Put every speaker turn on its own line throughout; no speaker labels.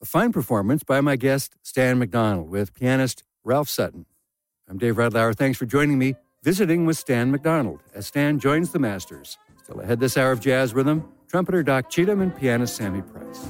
A fine performance by my guest, Stan McDonald, with pianist Ralph Sutton. I'm Dave Radlauer. Thanks for joining me, visiting with Stan McDonald, as Stan joins the Masters. Still ahead this hour of Jazz Rhythm, trumpeter Doc Cheatham and pianist Sammy Price.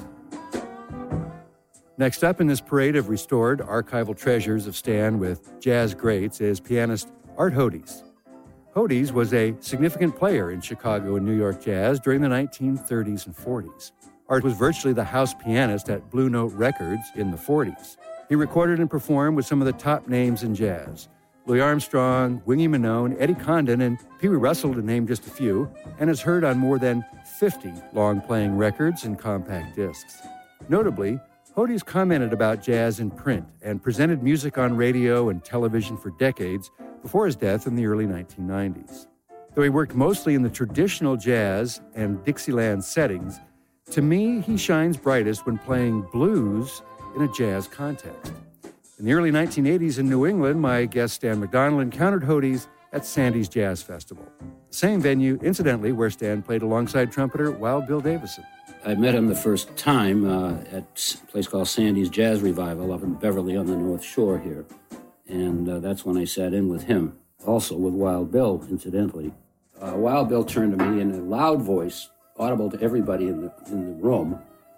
Next up in this parade of restored archival treasures of Stan with jazz greats is pianist Art Hodes. Hodes was a significant player in Chicago and New York jazz during the 1930s and 40s. Art was virtually the house pianist at Blue Note Records in the 40s. He recorded and performed with some of the top names in jazz: Louis Armstrong, Wingy Manone, Eddie Condon, and Pee Wee Russell, to name just a few, and is heard on more than 50 long-playing records and compact discs. Notably, Hodes commented about jazz in print and presented music on radio and television for decades before his death in the early 1990s. Though he worked mostly in the traditional jazz and Dixieland settings, to me, he shines brightest when playing blues in a jazz context. In the early 1980s in New England, my guest Stan McDonald encountered Hodes at Sandy's Jazz Festival, the same venue, incidentally, where Stan played alongside trumpeter Wild Bill Davison.
I met him the first time at a place called Sandy's Jazz Revival up in Beverly on the North Shore here. And that's when I sat in with him, also with Wild Bill, incidentally. Wild Bill turned to me in a loud voice, audible to everybody in the room,